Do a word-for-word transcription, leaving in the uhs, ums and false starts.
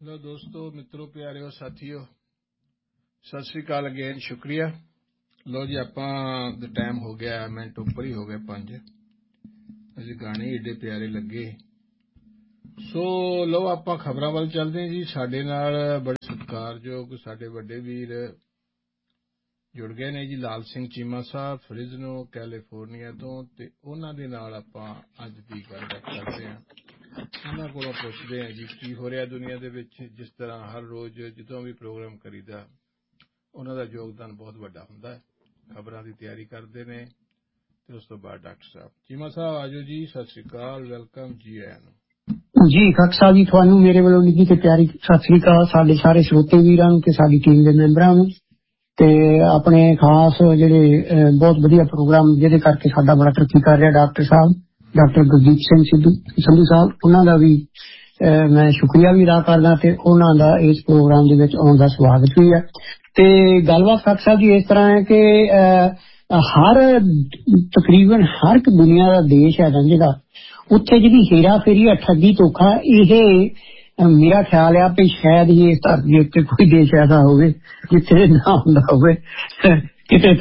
Hello दोस्तों, मित्रों, प्यारिओ साथियों, सत श्री अकाल अगेन। शुक्रिया। लो जी, ਆਪਾਂ ਦਾ ਟਾਈਮ ਹੋ ਗਿਆ, ਮਿੰਟ ਉੱਪਰ ਹੀ ਹੋ ਗਏ ਪੰਜ। ਅਸੀਂ ਗਾਣੇ ਏਡੇ ਪਿਆਰੇ ਲੱਗੇ। ਸੋ ਲਓ ਆਪਾਂ ਖਬਰਾਂ ਵੱਲ ਚੱਲਦੇ ਹਾਂ ਜੀ। ਸਾਡੇ ਨਾਲ ਬੜੇ ਸਤਿਕਾਰਯੋਗ ਸਾਡੇ ਵੱਡੇ ਵੀਰ ਜੁੜ ਗਏ ਨੇ ਜੀ, ਲਾਲ ਸਿੰਘ ਚੀਮਾ ਸਾਹਿਬ, ਫਰਿਜ਼ਨੋ ਕੈਲੀਫੋਰਨੀਆ ਤੋਂ, ਤੇ ਉਹਨਾਂ ਦੇ ਨਾਲ ਆਪਾਂ ਅੱਜ ਦੀ ਗੱਲਬਾਤ ਕਰਦੇ ਹਾਂ। ਉਹਨਾਂ ਕੋਲੋਂ ਪੁੱਛਦੇ ਹਾਂ ਜੀ ਕੀ ਹੋ ਰਿਹਾ ਦੁਨੀਆ ਦੇ ਵਿੱਚ। ਜਿਸ ਤਰ੍ਹਾਂ ਹਰ ਰੋਜ਼ ਜਦੋਂ ਵੀ ਪ੍ਰੋਗਰਾਮ ਕਰੀਦਾ, ਉਹਨਾਂ ਦਾ ਯੋਗਦਾਨ ਬਹੁਤ ਵੱਡਾ ਹੁੰਦਾ ਹੈ। ਖਬਰਾਂ ਦੀ ਤਿਆਰੀ ਕਰਦੇ ਨੇ ਤੇ ਉਸ ਤੋਂ ਬਾਅਦ ਡਾਕਟਰ ਸਾਹਿਬ ਚੀਮਾ ਸਾਹਿਬ ਆਜੋ ਜੀ। ਸਤਿ ਸ੍ਰੀ ਅਕਾਲ, ਵੈਲਕਮ ਜੀ। ਆਇਆਂ ਨੂੰ ਜੀ ਖੱਕ ਸਾਹਿਬ ਜੀ, ਤੁਹਾਨੂੰ ਮੇਰੇ ਵੱਲੋਂ ਨਿੱਘੀ ਤੇ ਪਿਆਰੀ ਸਤਿ ਸ੍ਰੀ ਅਕਾਲ। ਸਾਡੇ ਸਾਰੇ ਸਰੋਤੇ ਵੀਰਾਂ ਨੂੰ ਤੇ ਸਾਡੀ ਟੀਮ ਦੇ ਮੈਂਬਰਾਂ ਨੂੰ, ਤੇ ਆਪਣੇ ਖਾਸ ਜਿਹੜੇ ਬਹੁਤ ਵਧੀਆ ਪ੍ਰੋਗਰਾਮ ਜਿਹਦੇ ਕਰਕੇ ਸਾਡਾ ਬੜਾ ਤਰੱਕੀ ਕਰ ਰਿਹਾ ਡਾਕਟਰ ਸਾਹਿਬ ਡਾਕਟਰ ਗੁਰਦੀਪ ਸਿੰਘ ਸਿੱਧੂ ਸੰਧੂ ਸਾਹਿਬ, ਉਹਨਾਂ ਦਾ ਵੀ ਮੈਂ ਸ਼ੁਕਰੀਆ ਵੀ ਅਦਾ ਕਰਦਾ ਤੇ ਉਹਨਾਂ ਦਾ ਇਸ ਪ੍ਰੋਗਰਾਮ ਦੇ ਵਿੱਚ ਆਉਣ ਦਾ ਸਵਾਗਤ ਵੀ ਹੈ। ਤੇ ਗੱਲਬਾਤ ਖੱਕ ਸਾਹਿਬ ਜੀ ਇਸ ਤਰ੍ਹਾਂ ਹੈ ਕਿ ਹਰ ਤਕਰੀਬਨ ਹਰ ਇੱਕ ਦੁਨੀਆ ਦਾ ਦੇਸ਼ ਹੈ ਜਿਹੜਾ ਉੱਥੇ ਜਿਹੜੀ ਹੇਰਾ ਫੇਰੀ ਹੈ, ਠੱਗੀ ਧੋਖਾ, ਇਹ ਮੇਰਾ ਖਿਆਲ ਆ ਵੀ ਸ਼ਾਇਦ ਹੀ ਇਸ ਧਰਤੀ ਉੱਤੇ ਕੋਈ ਦੇਸ਼ ਐਸਾ ਹੋਵੇ ਜਿੱਥੇ ਨਾ ਹੁੰਦਾ ਹੋਵੇ ਕਿਤੇ